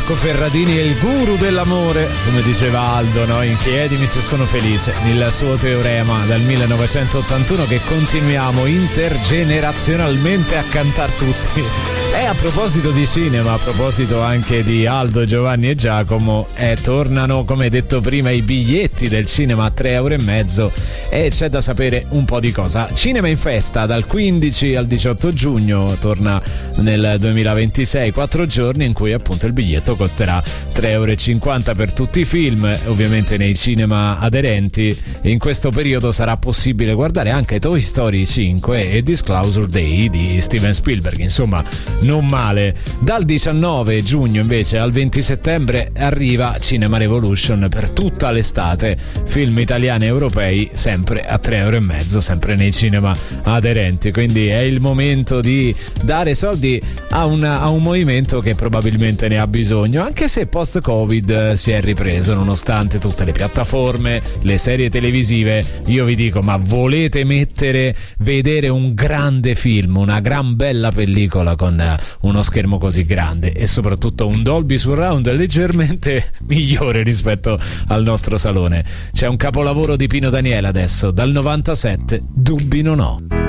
Marco Ferradini è il guru dell'amore, come diceva Aldo, no? In Chiedimi se sono felice, il suo teorema dal 1981 che continuiamo intergenerazionalmente a cantare tutti. E a proposito di cinema, a proposito anche di Aldo, Giovanni e Giacomo, tornano, come detto prima, i biglietti del cinema a €3,50 e c'è da sapere un po' di cosa. Cinema in festa dal 15 al 18 giugno, torna nel 2026, 4 giorni in cui appunto il biglietto costerà €3,50 per tutti i film, ovviamente nei cinema aderenti. In questo periodo sarà possibile guardare anche Toy Story 5 e Disclosure Day di Steven Spielberg, insomma non male. Dal 19 giugno invece al 20 settembre arriva Cinema Revolution per tutta l'estate, film italiani e europei sempre a €3,50, sempre nei cinema aderenti, quindi è il momento di dare soldi a un movimento che probabilmente ne ha bisogno, anche se post Covid si è ripreso nonostante tutte le piattaforme, le serie televisive. Io vi dico, ma volete vedere un grande film, una gran bella pellicola con uno schermo così grande e soprattutto un Dolby Surround leggermente migliore rispetto al nostro salone? C'è un capolavoro di Pino Daniele adesso, dal 97, Dubbi non ho.